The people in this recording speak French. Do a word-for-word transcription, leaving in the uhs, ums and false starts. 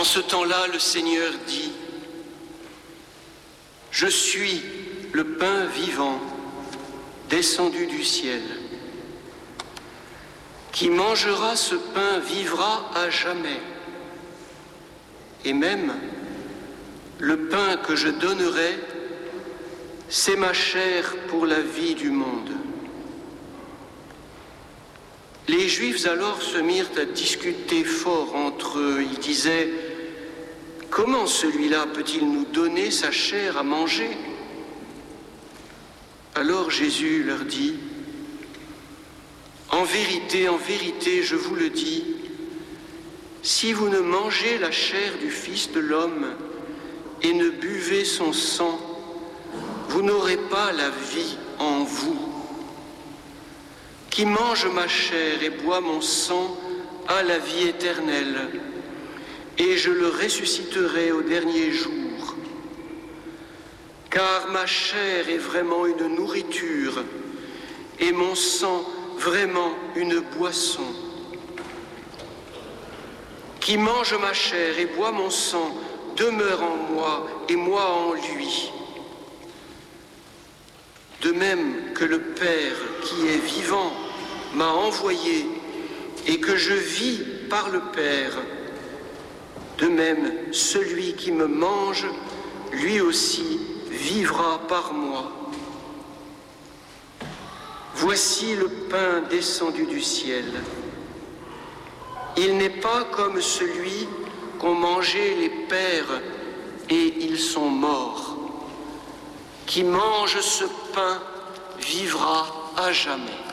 ce temps-là, le Seigneur dit, « Je suis le pain vivant descendu du ciel. Qui mangera ce pain vivra à jamais. Et même, le pain que je donnerai, c'est ma chair pour la vie du monde. » Les Juifs alors se mirent à discuter fort entre eux. Ils disaient, « Comment celui-là peut-il nous donner sa chair à manger ?» Alors Jésus leur dit, « En vérité, en vérité, je vous le dis, si vous ne mangez la chair du Fils de l'homme et ne buvez son sang, vous n'aurez pas la vie en vous. Qui mange ma chair et boit mon sang a la vie éternelle, et je le ressusciterai au dernier jour. Car ma chair est vraiment une nourriture, et mon sang vraiment une boisson. Qui mange ma chair et boit mon sang demeure en moi et moi en lui. De même que le Père qui est vivant m'a envoyé et que je vis par le Père, de même celui qui me mange, lui aussi vivra par moi. Voici le pain descendu du ciel. Il n'est pas comme celui qu'ont mangé les pères et ils sont morts. Qui mange ce pain vivra à jamais.